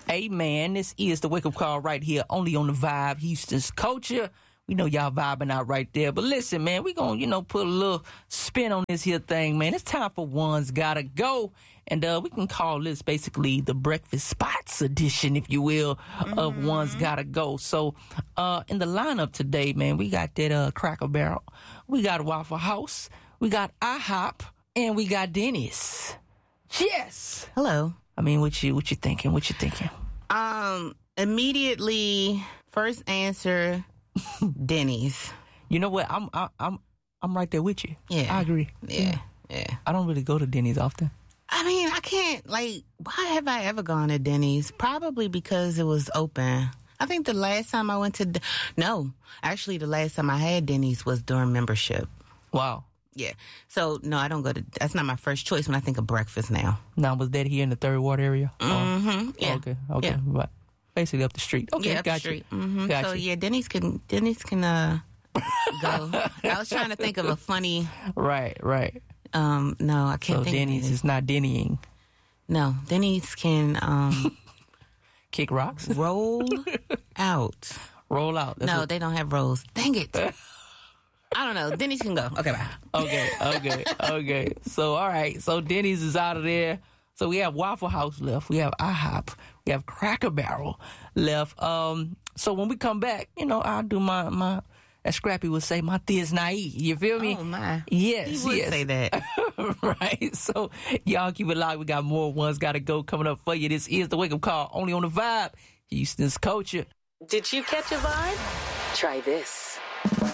Hey, man, this is the wake-up call right here, only on the Vibe, Houston's Culture. We know y'all vibing out right there. But listen, man, we gonna, put a little spin on this here thing, man. It's time for One's Gotta Go. And we can call this basically the Breakfast Spots edition, if you will, of One's Gotta Go. So in the lineup today, man, we got that Cracker Barrel. We got Waffle House. We got IHOP. And we got Denny's. Yes. Hello. I mean, what you thinking? What you thinking? Immediately, first answer, Denny's. You know what? I'm right there with you. Yeah. I agree. Yeah. I don't really go to Denny's often. I mean, I can't, why have I ever gone to Denny's? Probably because it was open. I think the last time I went to, the last time I had Denny's was during membership. Wow. Yeah. So, no, I don't go to, that's not my first choice when I think of breakfast now. Now, was that here in the Third Ward area? Mm-hmm. Yeah. Okay. Yeah. But basically up the street. Okay, yeah, up the street. Mm-hmm. So, yeah, Denny's can go. I was trying to think of a funny. Right. No, I can't so think Denny's of it. is not Dennying. No, Denny's can kick rocks? Roll out. Roll out. That's they don't have rolls. Dang it. I don't know. Denny's can go. Okay, bye. Okay. So, all right. So, Denny's is out of there. So, we have Waffle House left. We have IHOP. We have Cracker Barrel left. So, when we come back, I'll do my as Scrappy would say, my thea's naive. You feel me? Oh, my. Yes, he would say that. Right. So, y'all keep it locked. We got more Ones Gotta Go coming up for you. This is the wake-up call, only on the Vibe, Houston's Culture. Did you catch a vibe? Try this.